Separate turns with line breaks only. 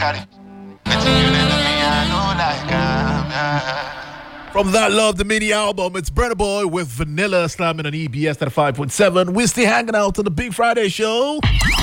From that Love the Mini album, it's Brenner Boy with Vanilla slamming on EBS at 5.7. We're still hanging out on the Big Friday show.